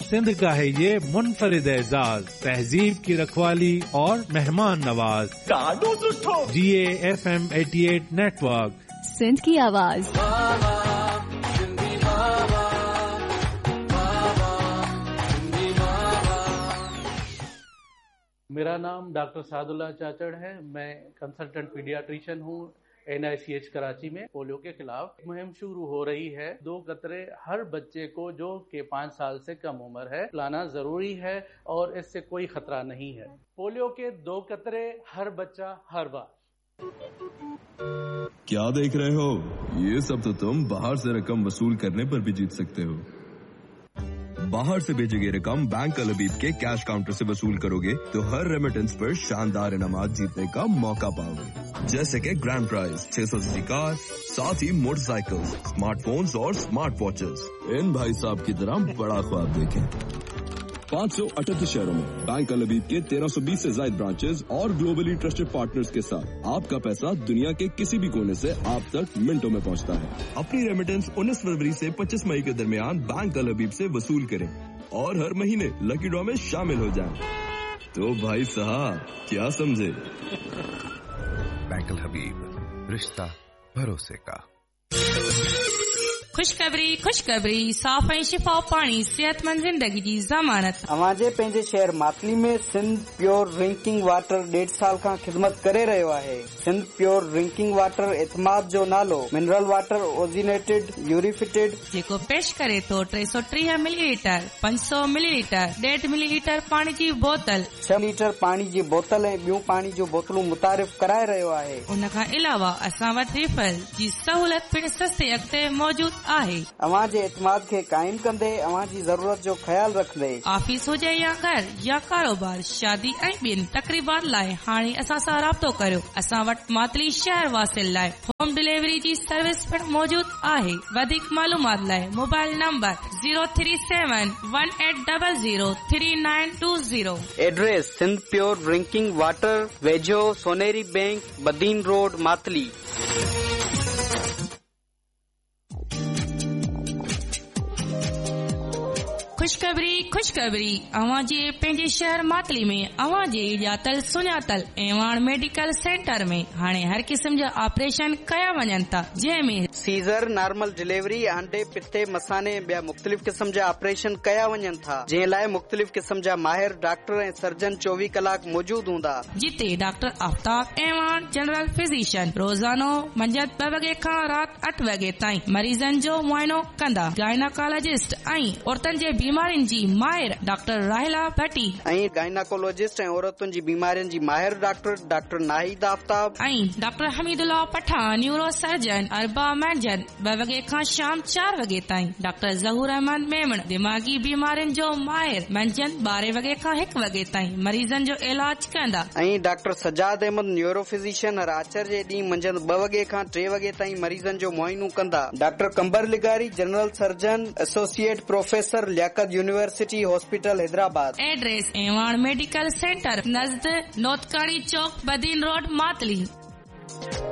सिंध का है ये मुनफरिद एजाज, तहजीब की रखवाली और मेहमान नवाज। GAFM 88 नेटवर्क, सिंध की आवाज। मेरा नाम डॉक्टर सादुल्ला चाचड़ है। मैं कंसल्टेंट पीडियाट्रिशियन हूँ। NICH कराची में पोलियो के खिलाफ मुहिम शुरू हो रही है। 2 कतरे हर बच्चे को जो कि 5 साल से कम उम्र है लाना जरूरी है और इससे कोई खतरा नहीं है। पोलियो के 2 कतरे हर बच्चा हर बार। क्या देख रहे हो? ये सब तो तुम बाहर से रकम वसूल करने पर भी जीत सकते हो। बाहर से भेजी गई रकम बैंक अल-हबीब के कैश काउंटर से वसूल करोगे तो हर रेमिटेंस पर शानदार इनामात जीतने का मौका पाओगे, जैसे कि ग्रैंड प्राइज 600 सीसी कार, साथ ही मोटरसाइकिल्स, स्मार्टफोन्स और स्मार्ट वॉचेस। इन भाई साहब की तरह बड़ा ख्वाब देखें। 538 शहरों में बैंक अल-हबीब के 1320 से ज्यादा ब्रांचेस और ग्लोबली ट्रस्टेड पार्टनर्स के साथ आपका पैसा दुनिया के किसी भी कोने से आप तक मिनटों में पहुंचता है। अपनी रेमिटेंस 19 फरवरी से 25 मई के दरमियान बैंक अल-हबीब से वसूल करें और हर महीने लकी ड्रॉ में शामिल हो जाएं। तो भाई साहब क्या समझे? बैंक अल-हबीब, रिश्ता भरोसे का। खुशखबरी, साफ़ ऐं शिफा पाणी, सेहतमंद जिंदगी जी ज़मानत। अवांजे पंहिंजे शहर मातली में सिंध प्योर ड्रिंकिंग वाटर 1.5 साल खां ख़िदमत करे रहियो आहे। सिंध प्योर ड्रिंकिंग वाटर एतमाद जो नालो मिनरल वाटर ओजिनेटेड यूरिफिटेड जेको पेश करे तो 330 मिलीलीटर, 500 मिलीलीटर, 1.5 मिलीलीटर पाणी जी बोतल, 6 लीटर पाणी जी बोतल ऐं ॿियूं पाणी जूं बोतलूं मुतारिफ़ कराए रहियो आहे। उन खां अलावा असां वटि रिफल जी सहूलियत पिण सस्ते अॻिते मौजूद आहे। अवां जे एतमाद खे काइम कंदे अवां जी ज़रूरत जो ख्याल रखंदे ऑफिस हुजे या घर या कारोबार, शादी ऐं ॿियनि तकरीबात लाइ हाणे असां सां राब्तो करियो। असां वटि मातली शहर वासिल लाइ होम डिलीवरी जी सर्विस पिण मौजूद आहे। वधीक मालूमात लाइ mobile number 03718003920। Address Sindh pure drinking water, वेझो सोनेरी बैंक, बदीन रोड, मातली। खुशखबरी अवां जे पंहिंजे शहर मातली में अवां जे ॼातल सुञातल एवान मेडिकल सेंटर में हाणे हर किस्म जा ऑपरेशन कया वञनि था, जंहिंमें सीज़र, नॉर्मल डिलीवरी, आंडे, पिते, मसाने ॿिया मुख़्तलिफ़ क़िस्म जा ऑपरेशन कया वञनि था, जंहिं लाइ मुख़्तलिफ़ क़िस्म जा माहिर डॉक्टर ऐं सर्जन 24 कलाक मौजूद हूंदा। जिते doctor Aftab Evan general physician रोज़ानो मंझंदि 2 वॻे खां राति 8 वॻे ताईं मरीज़नि जो मुआइनो कंदा। गायनाकोलॉजिस्ट ऐं औरतुनि जे बीमारियुनि जी माहिर डॉक्टर राहिला भट्टी ऐं गायनाकोलॉजिस्ट ऐं औरतुनि जी बीमारियुनि जी माहिर डॉक्टर नाहिद आफ्ताब ऐं doctor Hameedullah Pathan neuro surgeon अरबा मंझंदि 2 वॻे खां शाम 4 वॻे ताईं। डॉक्टर ज़हूर अहमद मेमण दिमागी बीमारियुनि जो माहिर मंझंदि 12 वॻे खां 1 वॻे ताईं मरीज़नि जो इलाज कंदा। ऐं doctor Sajjad Ahmad neuro physician हर आचर जे ॾींहुं मंझंदि 2 वॻे खां 3 वॻे ताईं मरीज़नि जो मुआइनो कंदा। डॉक्टर कंबर लिगारी general surgeon associate professor Liaquat university hospital Hyderabad. Address Evan medical centre नज़द नोतकानी चौक, बदीन रोड, मातली।